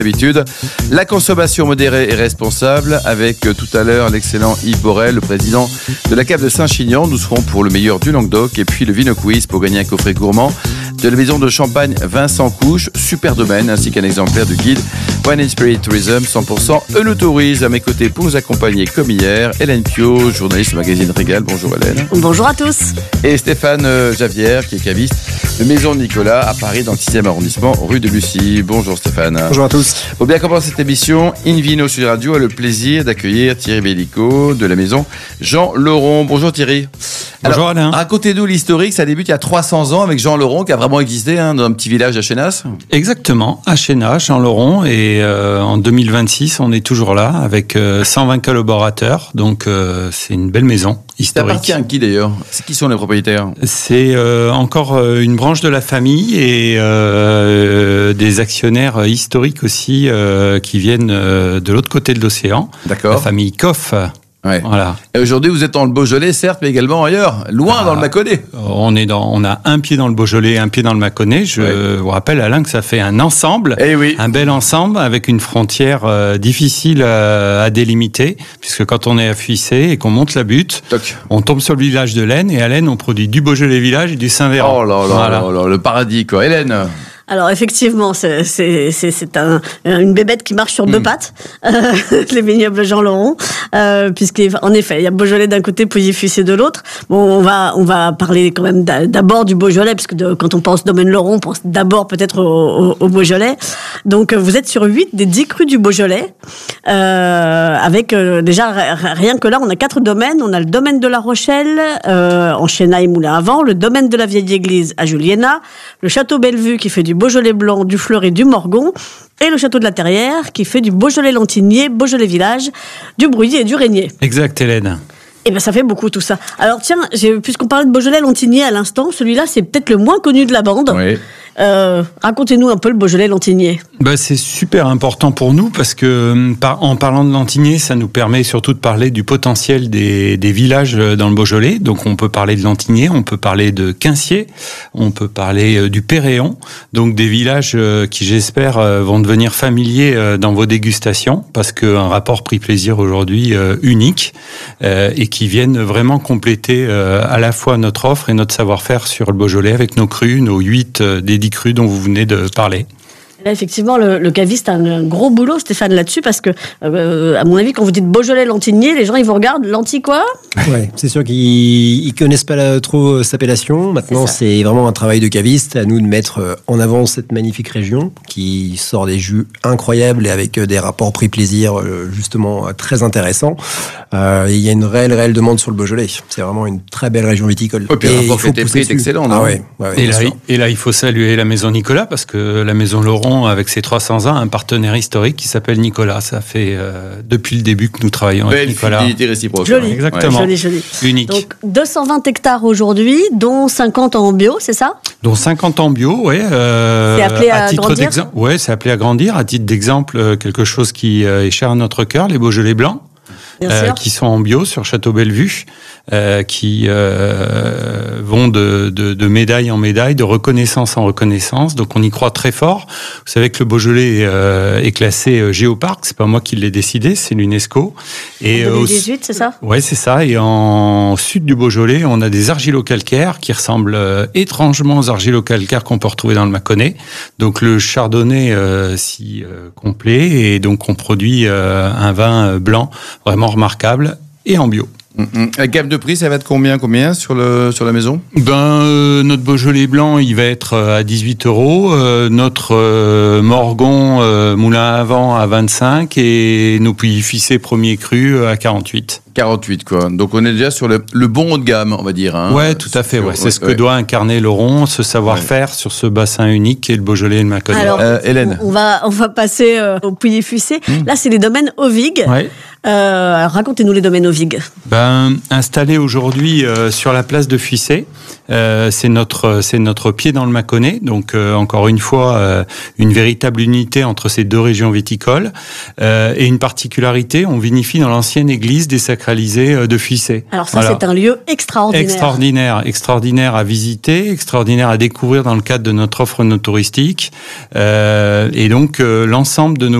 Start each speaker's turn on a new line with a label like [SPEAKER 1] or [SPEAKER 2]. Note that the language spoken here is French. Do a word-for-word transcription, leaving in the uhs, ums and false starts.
[SPEAKER 1] D'habitude, la consommation modérée et responsable avec euh, tout à l'heure l'excellent Yves Borel, le président de la cave de Saint-Chinian. Nous serons pour le meilleur du Languedoc et puis le Vino Quiz pour gagner un coffret gourmand de la maison de champagne Vincent Couche, super domaine, ainsi qu'un exemplaire du guide Wine and Spirit Tourism cent pour cent Eunotourisme. À mes côtés pour nous accompagner comme hier, Hélène Pio, journaliste du magazine Régal. Bonjour Hélène.
[SPEAKER 2] Bonjour à tous.
[SPEAKER 1] Et Stéphane euh, Javière, qui est caviste de Maison Nicolas à Paris dans le sixième arrondissement, rue de Bussy. Bonjour Stéphane.
[SPEAKER 3] Bonjour à tous.
[SPEAKER 1] Pour bien commencer cette émission, Invino Sud Radio a le plaisir d'accueillir Thierry Bellico de la maison Jean Leron. Bonjour Thierry.
[SPEAKER 4] Bonjour
[SPEAKER 1] Alors,
[SPEAKER 4] Alain.
[SPEAKER 1] Racontez-nous l'historique, ça débute il y a trois cents ans avec Jean Leron qui a vraiment existé hein, dans un petit village à Chénas.
[SPEAKER 4] Exactement, à Chénas, Jean Leron, et euh, en deux mille vingt-six, on est toujours là avec euh, cent vingt collaborateurs, donc euh, c'est une belle maison
[SPEAKER 1] Ça
[SPEAKER 4] historique.
[SPEAKER 1] appartient à qui d'ailleurs? C'est qui sont les propriétaires?
[SPEAKER 4] C'est euh, encore euh, une branche de la famille et euh, des actionnaires historiques aussi euh, qui viennent euh, de l'autre côté de l'océan.
[SPEAKER 1] D'accord.
[SPEAKER 4] La famille Koff.
[SPEAKER 1] Ouais.
[SPEAKER 4] Voilà.
[SPEAKER 1] Et aujourd'hui, vous êtes dans le Beaujolais, certes, mais également ailleurs, loin
[SPEAKER 4] Ah,
[SPEAKER 1] dans le Mâconnais.
[SPEAKER 4] On est dans, on a un pied dans le Beaujolais, un pied dans le Mâconnais. Je
[SPEAKER 1] Ouais.
[SPEAKER 4] vous rappelle, Alain, que ça fait un ensemble,
[SPEAKER 1] Eh oui.
[SPEAKER 4] un bel ensemble avec une frontière euh, difficile à, à délimiter, puisque quand on est à Fuissé et qu'on monte la butte,
[SPEAKER 1] Toc.
[SPEAKER 4] on tombe sur le village de l'Aisne, et à l'Aisne, on produit du Beaujolais village et du Saint-Véran.
[SPEAKER 1] Oh là là,
[SPEAKER 4] Voilà.
[SPEAKER 1] là là, le paradis quoi. Hélène.
[SPEAKER 2] Alors effectivement, c'est, c'est, c'est, c'est un, une bébête qui marche sur deux
[SPEAKER 1] Mm.
[SPEAKER 2] pattes, euh, les vignobles Jean Leron, euh, puisqu'en effet, il y a Beaujolais d'un côté, Pouilly-Fuissé de l'autre. Bon, on va, on va parler quand même d'a- d'abord du Beaujolais, parce que de, quand on pense domaine Leron, on pense d'abord peut-être au, au, au Beaujolais. Donc vous êtes sur huit des dix crus du Beaujolais, euh, avec euh, déjà r- rien que là, on a quatre domaines. On a le domaine de La Rochelle, euh, en Chénas et Moulin-à-Vent, le domaine de la Vieille Église à Juliena, le château Bellevue qui fait du Beaujolais blanc, du Fleur et du Morgon, et le château de la Terrière qui fait du Beaujolais Lantignier, Beaujolais Village, du Brouilly et du Régnier.
[SPEAKER 4] Exact, Hélène.
[SPEAKER 2] Et ben ça fait beaucoup tout ça. Alors tiens, j'ai, puisqu'on parlait de Beaujolais Lantignier à l'instant, celui-là c'est peut-être le moins connu de la bande.
[SPEAKER 1] Oui.
[SPEAKER 2] Euh, racontez-nous un peu le Beaujolais Lantignier.
[SPEAKER 4] Bah, c'est super important pour nous parce que par, en parlant de Lantignier, ça nous permet surtout de parler du potentiel des, des villages dans le Beaujolais. Donc on peut parler de Lantignier, on peut parler de Quincier, on peut parler euh, du Péréon. Donc des villages euh, qui j'espère euh, vont devenir familiers euh, dans vos dégustations parce qu'un rapport prix-plaisir aujourd'hui euh, unique euh, et qui viennent vraiment compléter euh, à la fois notre offre et notre savoir-faire sur le Beaujolais avec nos crus, nos huit euh, des dix crus dont vous venez de parler.
[SPEAKER 2] Là, effectivement, le, le caviste a un gros boulot, Stéphane, là-dessus, parce que, euh, à mon avis, quand vous dites Beaujolais Lantignier, les gens, ils vous regardent, Lanti quoi?
[SPEAKER 3] Ouais, c'est sûr qu'ils ils connaissent pas la- trop cette appellation. Maintenant,
[SPEAKER 2] C'est ça.
[SPEAKER 3] c'est vraiment un travail de caviste. À nous de mettre en avant cette magnifique région qui sort des jus incroyables et avec des rapports prix-plaisir euh, justement euh, très intéressants. Euh, et il y a une réelle, réelle demande sur le Beaujolais. C'est vraiment une très belle région viticole.
[SPEAKER 1] Et puis le
[SPEAKER 3] Et
[SPEAKER 1] rapport
[SPEAKER 3] il faut
[SPEAKER 1] qualité-prix
[SPEAKER 3] pousser
[SPEAKER 1] est
[SPEAKER 3] dessus.
[SPEAKER 1] excellent, non?
[SPEAKER 3] Ah ouais, ouais, ouais,
[SPEAKER 4] Et
[SPEAKER 3] bien
[SPEAKER 4] là,
[SPEAKER 3] sûr.
[SPEAKER 4] et là, il faut saluer la maison Nicolas parce que la maison Leron, avec ses trois cents ans, a un partenaire historique qui s'appelle Nicolas. Ça fait euh, depuis le début que nous travaillons avec
[SPEAKER 1] Belle
[SPEAKER 4] Nicolas.
[SPEAKER 1] fidélité réciproque.
[SPEAKER 2] Joli.
[SPEAKER 1] Ouais.
[SPEAKER 4] Exactement.
[SPEAKER 2] Joli, joli.
[SPEAKER 4] Unique.
[SPEAKER 2] Donc, deux cent vingt hectares aujourd'hui, dont cinquante en bio, c'est ça?
[SPEAKER 4] Dont cinquante en bio, ouais. Euh,
[SPEAKER 2] C'est appelé à
[SPEAKER 4] titre
[SPEAKER 2] grandir
[SPEAKER 4] d'exemple- Ouais, c'est appelé à grandir. À titre d'exemple, euh, quelque chose qui euh, est cher à notre cœur, les Beaujolais blancs.
[SPEAKER 2] Bien
[SPEAKER 4] Euh,
[SPEAKER 2] sûr.
[SPEAKER 4] qui sont en bio sur Château Bellevue, euh, qui euh, vont de, de, de médaille en médaille, de reconnaissance en reconnaissance. Donc on y croit très fort. Vous savez que le Beaujolais euh, est classé euh, Géoparc. C'est pas moi qui l'ai décidé, c'est l'UNESCO. Et
[SPEAKER 2] En
[SPEAKER 4] euh, au-
[SPEAKER 2] deux mille dix-huit, c'est ça?
[SPEAKER 4] Ouais, c'est ça. Et en sud du Beaujolais, on a des argilo-calcaires qui ressemblent euh, étrangement aux argilo-calcaires qu'on peut retrouver dans le Mâconnais. Donc le chardonnay euh, s'y euh, complaît et donc on produit euh, un vin euh, blanc vraiment remarquable et en bio.
[SPEAKER 1] Mm, mm. La gamme de prix, ça va être combien, combien sur, le, sur la maison?
[SPEAKER 4] Ben, euh, notre Beaujolais blanc, il va être euh, à dix-huit euros. Euh, notre euh, Morgon euh, Moulin à Vent à vingt-cinq et nos Pouilly-Fuissé premier cru euh, à quarante-huit.
[SPEAKER 1] quarante-huit, quoi. Donc on est déjà sur le, le bon haut de gamme, on va dire. Hein.
[SPEAKER 4] Ouais, tout à fait.
[SPEAKER 1] Sur-
[SPEAKER 4] Ouais. C'est ce que
[SPEAKER 1] ouais.
[SPEAKER 4] doit incarner Leron, ce savoir-faire sur ce bassin unique qui est le Beaujolais et le Mâconnais.
[SPEAKER 2] Alors,
[SPEAKER 1] Euh, Hélène.
[SPEAKER 2] on on va, on va passer euh, au Pouilly-Fuissé. Là, c'est les domaines Ovig.
[SPEAKER 4] Ouais.
[SPEAKER 2] Euh, alors, racontez-nous les domaines Ovig.
[SPEAKER 4] Ben, installé aujourd'hui euh, sur la place de Fuissé, Euh, c'est notre c'est notre pied dans le Mâconnais. Donc euh, encore une fois, euh, une véritable unité entre ces deux régions viticoles euh, et une particularité, on vinifie dans l'ancienne église désacralisée de Fuissé.
[SPEAKER 2] Alors ça, voilà. C'est un lieu extraordinaire.
[SPEAKER 4] Extraordinaire, extraordinaire à visiter, extraordinaire à découvrir dans le cadre de notre offre no touristique. Euh, et donc euh, l'ensemble de nos